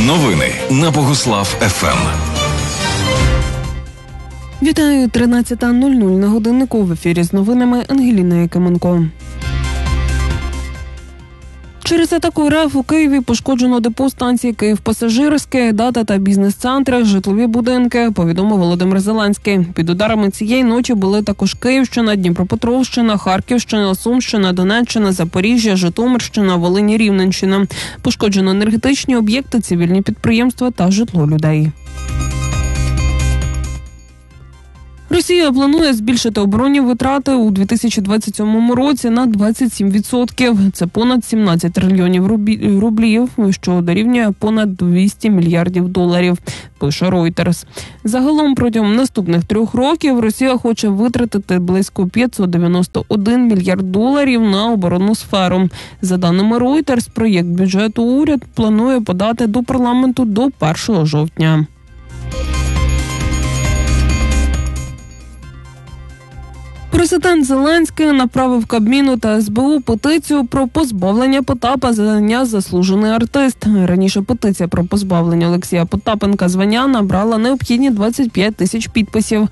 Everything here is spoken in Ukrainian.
Новини на Богуслав ФМ. Вітаю, 13:00 на годиннику. В ефірі з новинами Ангеліна Якименко. Через атаку РФ у Києві пошкоджено депо станції «Київ-Пасажирське», дата та бізнес-центри, житлові будинки, повідомив Володимир Зеленський. Під ударами цієї ночі були також Київщина, Дніпропетровщина, Харківщина, Сумщина, Донеччина, Запоріжжя, Житомирщина, Волинь і Рівненщина. Пошкоджено енергетичні об'єкти, цивільні підприємства та житло людей. Росія планує збільшити оборонні витрати у 2027 році на 27%. Це понад 17 трильйонів рублів, що дорівнює понад 200 мільярдів доларів, пише Reuters. Загалом протягом наступних 3 років Росія хоче витратити близько 591 мільярд доларів на оборонну сферу. За даними Reuters, проєкт бюджету уряд планує подати до парламенту до 1 жовтня. Президент Зеленський направив Кабміну та СБУ петицію про позбавлення Потапа звання «Заслужений артист». Раніше петиція про позбавлення Олексія Потапенка звання набрала необхідні 25 тисяч підписів.